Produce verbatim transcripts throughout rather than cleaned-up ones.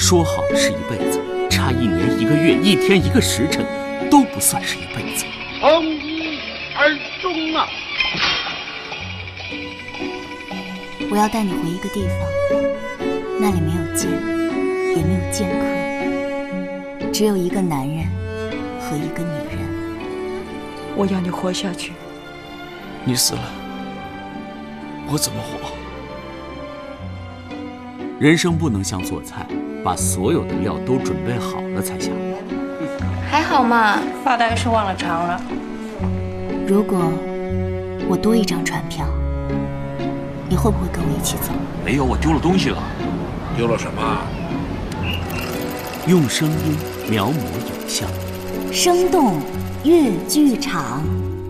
说好是一辈子，差一年一个月，一天一个时辰，都不算是一辈子。 从一而终啊！ 我要带你回一个地方，那里没有剑，也没有剑客，只有一个男人和一个女人。 我要你活下去。 你死了，我怎么活？ 人生不能像做菜，把所有的料都准备好了才下锅。 还好嘛， 发大概是忘了尝了。 如果我多一张船票，你会不会跟我一起走？ 没有，我丢了东西了。 丢了什么？ 用声音描摹影像， 生动粤剧场。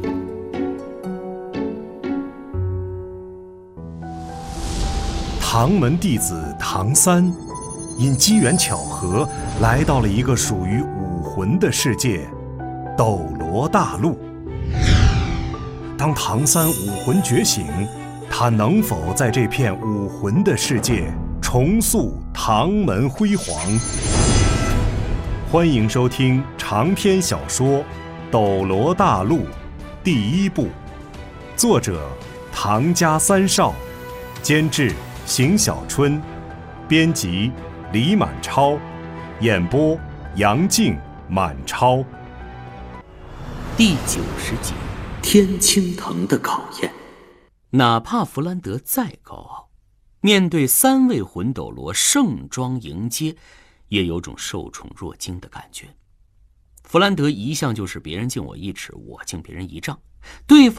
唐门弟子唐三，因机缘巧合来到了一个属于武魂的世界——斗罗大陆。当唐三武魂觉醒，他能否在这片武魂的世界重塑唐门辉煌？欢迎收听长篇小说《斗罗大陆》第一部，作者唐家三少，监制邢小春，编辑李满超，演播杨静、满超。 第九十集，天青藤的考验。哪怕弗兰德再高傲，面对三位魂斗罗盛装迎接，也有种受宠若惊的感觉。弗兰德一向就是别人敬我一尺，我敬别人一丈，对方